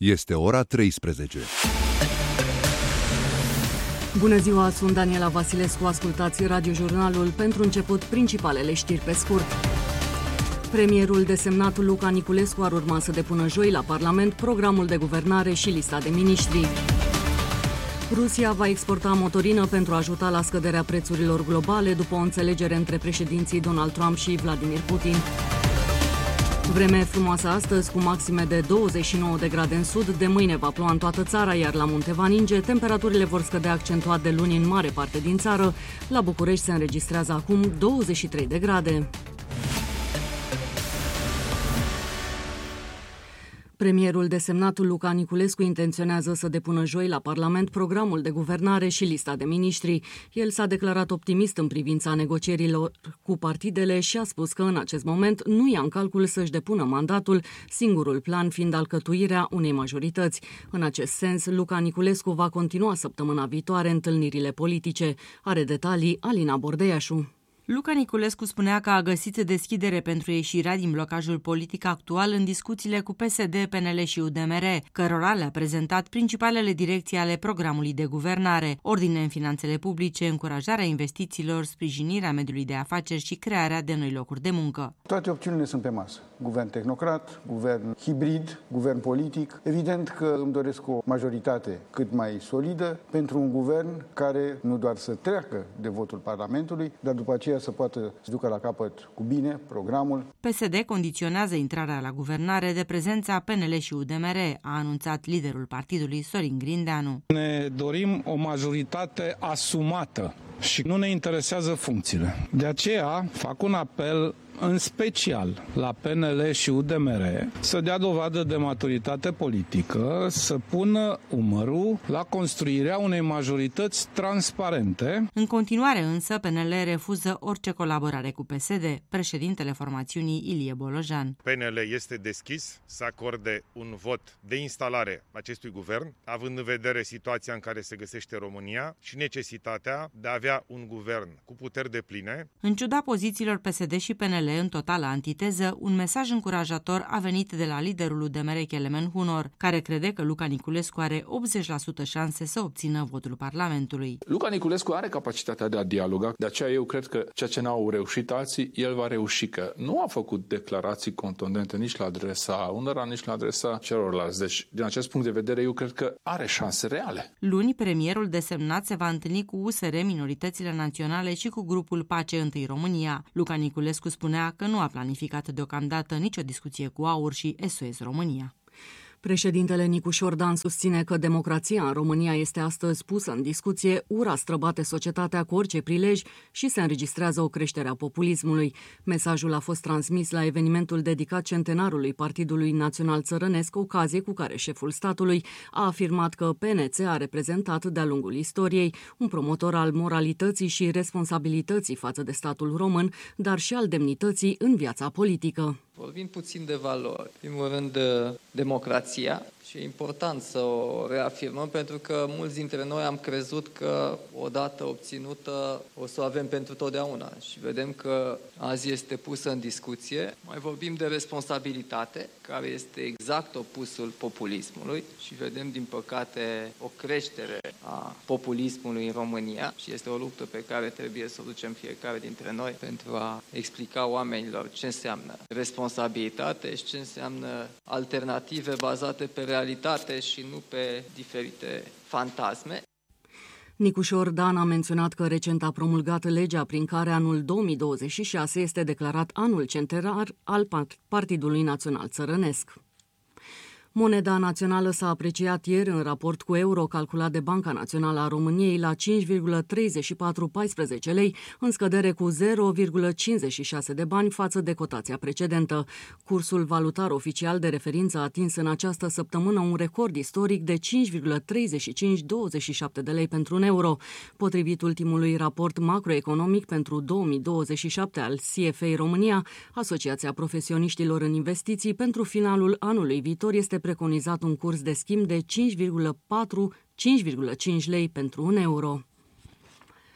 Este ora 13. Bună ziua, sunt Daniela Vasilescu, ascultați radiojurnalul. Pentru început, principalele știri pe scurt. Premierul desemnat Luca Niculescu ar urma să depună joi la Parlament programul de guvernare și lista de miniștri. Rusia va exporta motorină pentru a ajuta la scăderea prețurilor globale după o înțelegere între președinții Donald Trump și Vladimir Putin. Vreme frumoasă astăzi, cu maxime de 29 de grade în sud. De mâine va ploua în toată țara, iar la munte va ninge. Temperaturile vor scădea accentuat de luni în mare parte din țară. La București se înregistrează acum 23 de grade. Premierul desemnat Luca Niculescu intenționează să depună joi la Parlament programul de guvernare și lista de miniștri. El s-a declarat optimist în privința negocierilor cu partidele și a spus că în acest moment nu ia în calcul să-și depună mandatul, singurul plan fiind alcătuirea unei majorități. În acest sens, Luca Niculescu va continua săptămâna viitoare întâlnirile politice. Are detalii Alina Bordeiașu. Luca Niculescu spunea că a găsit deschidere pentru ieșirea din blocajul politic actual în discuțiile cu PSD, PNL și UDMR, cărora le-a prezentat principalele direcții ale programului de guvernare: ordine în finanțele publice, încurajarea investițiilor, sprijinirea mediului de afaceri și crearea de noi locuri de muncă. Toate opțiunile sunt pe masă. Guvern tehnocrat, guvern hibrid, guvern politic. Evident că îmi doresc o majoritate cât mai solidă pentru un guvern care nu doar să treacă de votul Parlamentului, dar după aceea să poată să ducă la capăt cu bine programul. PSD condiționează intrarea la guvernare de prezența PNL și UDMR, a anunțat liderul partidului Sorin Grindeanu. Ne dorim o majoritate asumată și nu ne interesează funcțiile. De aceea fac un apel în special la PNL și UDMR să dea dovadă de maturitate politică, să pună umărul la construirea unei majorități transparente. În continuare însă, PNL refuză orice colaborare cu PSD. Președintele formațiunii Ilie Bolojan. PNL este deschis să acorde un vot de instalare acestui guvern, având în vedere situația în care se găsește România și necesitatea de a avea un guvern cu puteri depline. În ciuda pozițiilor PSD și PNL în totală antiteză, un mesaj încurajator a venit de la liderul UDMR Kelemen Hunor, care crede că Luca Niculescu are 80% șanse să obțină votul Parlamentului. Luca Niculescu are capacitatea de a dialoga, de aceea eu cred că ceea ce n-au reușit alții, el va reuși, că nu a făcut declarații contundente nici la adresa unora, nici la adresa celorlalți. Deci, din acest punct de vedere, eu cred că are șanse reale. Luni, premierul desemnat se va întâlni cu USR, Minoritățile Naționale și cu grupul Pace Întâi România. Luca Niculescu spunea că nu a planificat deocamdată nicio discuție cu AUR și SOS România. Președintele Nicu Șordan susține că democrația în România este astăzi pusă în discuție, ura străbate societatea cu orice prilej și se înregistrează o creștere a populismului. Mesajul a fost transmis la evenimentul dedicat centenarului Partidului Național Țărănesc, ocazie cu care șeful statului a afirmat că PNC a reprezentat de-a lungul istoriei un promotor al moralității și responsabilității față de statul român, dar și al demnității în viața politică. Vorbim puțin de valori. În primul rând, democrația. Și e important să o reafirmăm, pentru că mulți dintre noi am crezut că odată obținută o să o avem pentru totdeauna. Și vedem că azi este pusă în discuție. Mai vorbim de responsabilitate, care este exact opusul populismului. Și vedem, din păcate, o creștere a populismului în România. Și este o luptă pe care trebuie să o ducem fiecare dintre noi pentru a explica oamenilor ce înseamnă responsabilitate și ce înseamnă alternative bazate pe realitate și nu pe diferite fantasme. Nicu Șordan a menționat că recent a promulgat legea prin care anul 2026 este declarat anul centenar al Partidului Național Țărănesc. Moneda națională s-a apreciat ieri în raport cu euro calculat de Banca Națională a României la 5,3414 lei, în scădere cu 0,56 de bani față de cotația precedentă. Cursul valutar oficial de referință a atins în această săptămână un record istoric de 5,3527 de lei pentru un euro. Potrivit ultimului raport macroeconomic pentru 2027 al CFA România, Asociația Profesioniștilor în Investiții, pentru finalul anului viitor este preconizat un curs de schimb de 5,5 lei pentru un euro.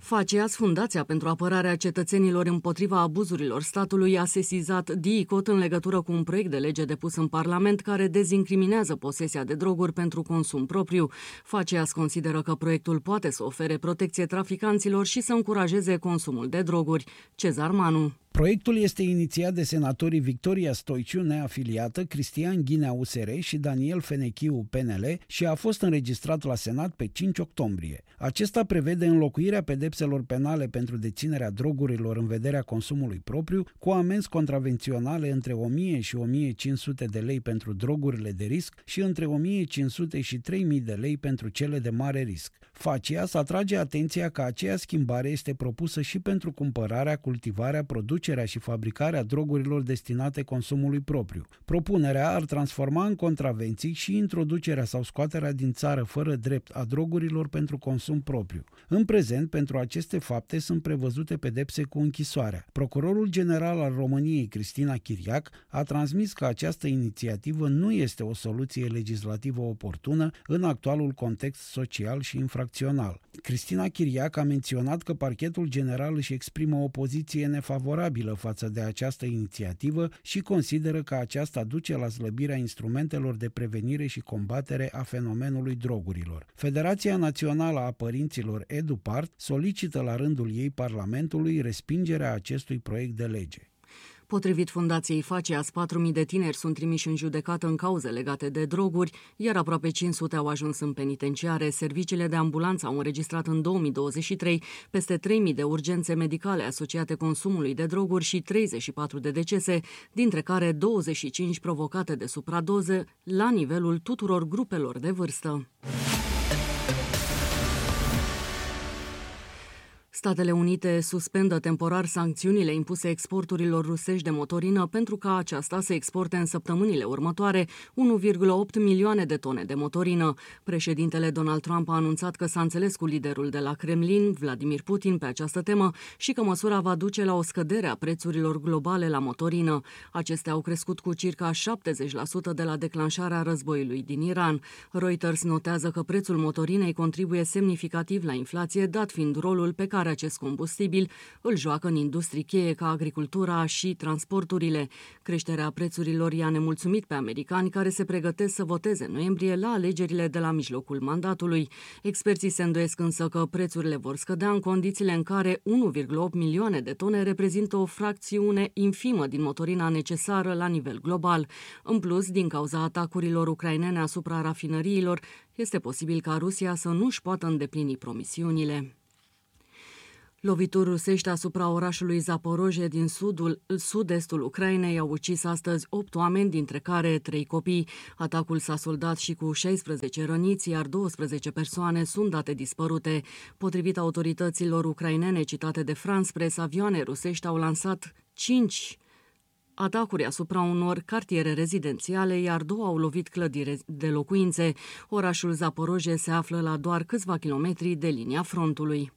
Facias, Fundația pentru apărarea cetățenilor împotriva abuzurilor statului, a sesizat DICOT în legătură cu un proiect de lege depus în Parlament care dezincriminează posesia de droguri pentru consum propriu. Facias consideră că proiectul poate să ofere protecție traficanților și să încurajeze consumul de droguri. Cezar Manu. Proiectul este inițiat de senatorii Victoria Stoiciu, neafiliată, Cristian Ghinea USR și Daniel Fenechiu PNL și a fost înregistrat la Senat pe 5 octombrie. Acesta prevede înlocuirea pedepselor penale pentru deținerea drogurilor în vederea consumului propriu cu amenzi contravenționale între 1000 și 1500 de lei pentru drogurile de risc și între 1500 și 3000 de lei pentru cele de mare risc. Facias atrage atenția că aceea schimbare este propusă și pentru cumpărarea, cultivarea, producerea și fabricarea drogurilor destinate consumului propriu. Propunerea ar transforma în contravenții și introducerea sau scoaterea din țară fără drept a drogurilor pentru consum propriu. În prezent, pentru aceste fapte sunt prevăzute pedepse cu închisoarea. Procurorul general al României, Cristina Chiriac, a transmis că această inițiativă nu este o soluție legislativă oportună în actualul context social și infracțional. Cristina Chiriac a menționat că Parchetul General își exprimă o poziție nefavorabilă față de această inițiativă și consideră că aceasta duce la slăbirea instrumentelor de prevenire și combatere a fenomenului drogurilor. Federația Națională a Părinților EduPart solicită la rândul ei Parlamentului respingerea acestui proiect de lege. Potrivit Fundației Facias, 4.000 de tineri sunt trimiși în judecată în cauze legate de droguri, iar aproape 500 au ajuns în penitenciare. Serviciile de ambulanță au înregistrat în 2023 peste 3.000 de urgențe medicale asociate consumului de droguri și 34 de decese, dintre care 25 provocate de supradoze la nivelul tuturor grupelor de vârstă. Statele Unite suspendă temporar sancțiunile impuse exporturilor rusești de motorină pentru ca aceasta să exporte în săptămânile următoare 1,8 milioane de tone de motorină. Președintele Donald Trump a anunțat că s-a înțeles cu liderul de la Kremlin, Vladimir Putin, pe această temă și că măsura va duce la o scădere a prețurilor globale la motorină. Acestea au crescut cu circa 70% de la declanșarea războiului din Iran. Reuters notează că prețul motorinei contribuie semnificativ la inflație, dat fiind rolul pe care acest combustibil îl joacă în industrii cheie ca agricultura și transporturile. Creșterea prețurilor i-a nemulțumit pe americani care se pregătesc să voteze în noiembrie la alegerile de la mijlocul mandatului. Experții se îndoiesc însă că prețurile vor scădea în condițiile în care 1,8 milioane de tone reprezintă o fracțiune infimă din motorina necesară la nivel global. În plus, din cauza atacurilor ucrainene asupra rafinăriilor, este posibil ca Rusia să nu-și poată îndeplini promisiunile. Lovituri rusești asupra orașului Zaporojie din sud-estul Ucrainei au ucis astăzi 8 oameni, dintre care 3 copii. Atacul s-a soldat și cu 16 răniți, iar 12 persoane sunt date dispărute. Potrivit autorităților ucrainene citate de France Press, avioane rusești au lansat 5 atacuri asupra unor cartiere rezidențiale, iar 2 au lovit clădiri de locuințe. Orașul Zaporojie se află la doar câțiva kilometri de linia frontului.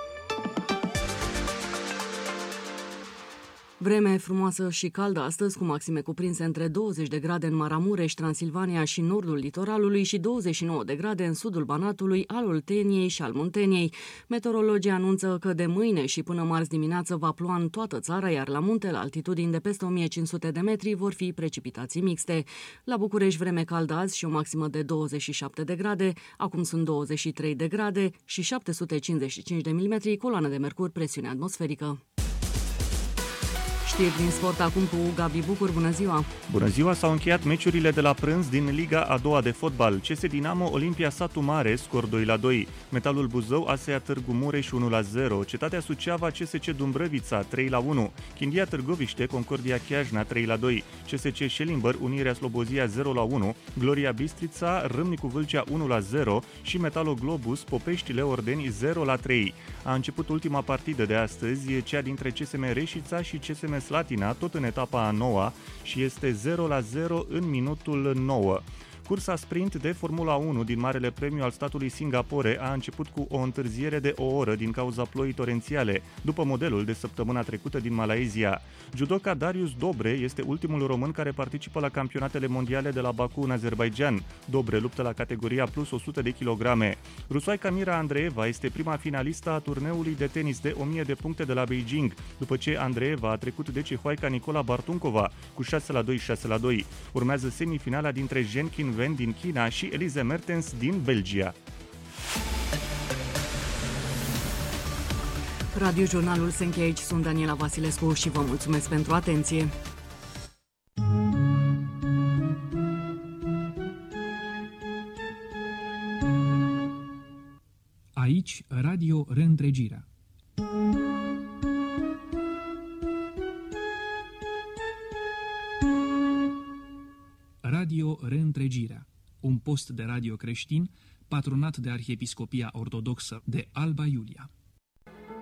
Vreme frumoasă și caldă astăzi, cu maxime cuprinse între 20 de grade în Maramureș, Transilvania și nordul litoralului și 29 de grade în sudul Banatului, al Olteniei și al Munteniei. Meteorologii anunță că de mâine și până marți dimineață va ploua în toată țara, iar la munte, la altitudini de peste 1500 de metri, vor fi precipitații mixte. La București vreme caldă azi și o maximă de 27 de grade, acum sunt 23 de grade și 755 de milimetri, coloană de mercur, presiune atmosferică. Știri din sport acum cu Gabi Bucur. Bună ziua! Bună ziua! S-au încheiat meciurile de la prânz din Liga a doua de fotbal. CS Dinamo Olimpia Satu Mare, scor 2-2. Metalul Buzău ASEA Târgu Mureș 1-0. Cetatea Suceava CSC Dumbrăvița 3-1. Chindia Târgoviște Concordia Chiajna 3-2. CSC Șelimber Unirea Slobozia 0-1. Gloria Bistrița Râmnicu Vâlcea 1-0 și Metalo Globus Popeștile Ordeni 0-3. A început ultima partidă de astăzi, cea dintre CSM Reșița și CSM Slatina, tot în etapa a 9-a și este 0-0 în minutul 9. Cursa sprint de Formula 1 din Marele Premiu al statului Singapore a început cu o întârziere de o oră din cauza ploii torențiale, după modelul de săptămâna trecută din Malaysia. Judoka Darius Dobre este ultimul român care participă la campionatele mondiale de la Baku în Azerbaijan. Dobre luptă la categoria plus 100 de kilograme. Rusoaica Mira Andreeva este prima finalistă a turneului de tenis de 1000 de puncte de la Beijing, după ce Andreeva a trecut de cehoaica Nicola Bartunkova cu 6-2, 6-2. Urmează semifinala dintre Zhen Qinwen din China și Elise Mertens din Belgia. Radiojurnalul se încheie aici. Sunt Daniela Vasilescu și vă mulțumesc pentru atenție. Aici, Radio Reîntregirea. Radio Reîntregirea, un post de radio creștin patronat de Arhiepiscopia Ortodoxă de Alba Iulia.